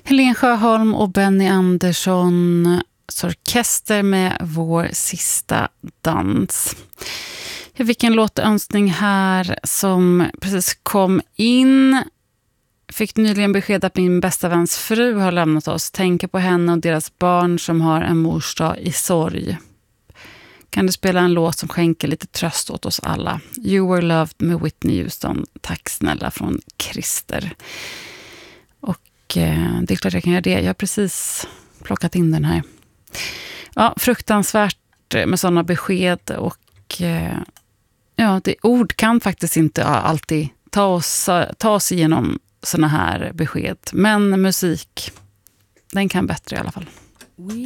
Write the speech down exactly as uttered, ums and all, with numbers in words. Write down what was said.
Helen Sjöholm och Benny Andersson, orkester med Vår sista dans. Jag fick en låtönskning här som precis kom in. Fick nyligen besked att min bästa väns fru har lämnat oss. Tänker på henne och deras barn som har en morsdag i sorg. Kan du spela en låt som skänker lite tröst åt oss alla? You Were Loved med Whitney Houston. Tack snälla från Christer. Och eh, det är klart jag kan göra det. Jag har precis plockat in den här. Ja, fruktansvärt med sådana besked. Och eh, ja, det, ord kan faktiskt inte alltid ta oss, ta oss igenom såna här besked. Men musik, den kan bättre i alla fall.